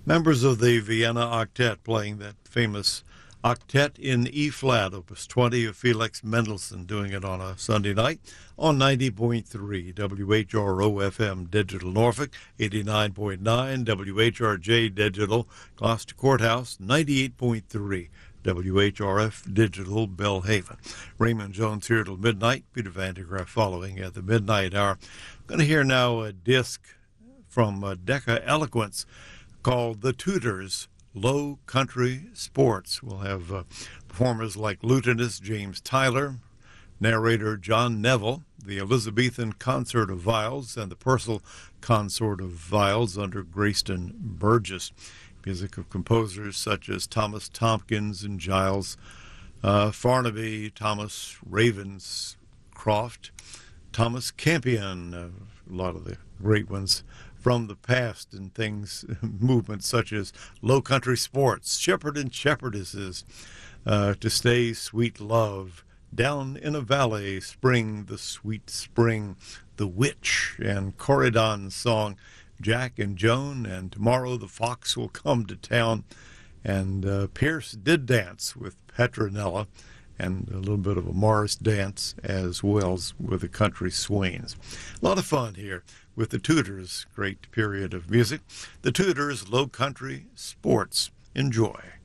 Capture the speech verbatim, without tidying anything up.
Members of the Vienna Octet playing that famous Octet in E-flat, Opus twenty of Felix Mendelssohn, doing it on a Sunday night on ninety point three W H R O F M Digital Norfolk, eighty-nine point nine W H R J Digital Gloucester Courthouse, ninety-eight point three W H R F Digital Belhaven. Raymond Jones here till midnight. Peter Van de Graaff following at the midnight hour. I'm going to hear now a disc from uh, Decca Eloquence called The Tudors, Low Country Sports. We'll have uh, performers like lutenist James Tyler, narrator John Neville, the Elizabethan Consort of Viols, and the Purcell Consort of Viols under Grayston Burgess. Music of composers such as Thomas Tompkins and Giles uh, Farnaby, Thomas Ravenscroft, Thomas Campion, uh, a lot of the great ones from the past and things, movements such as Low Country Sports, Shepherd and Shepherdesses, uh, To Stay Sweet Love, Down in a Valley, Spring, the Sweet Spring, The Witch, and Corydon's song, Jack and Joan, and Tomorrow the Fox Will Come to Town, and uh, Pierce Did Dance with Petronella, and a little bit of a Morris dance as well as with the Country Swains. A lot of fun here with the Tudors, great period of music. The Tudors, Low Country Sports. Enjoy.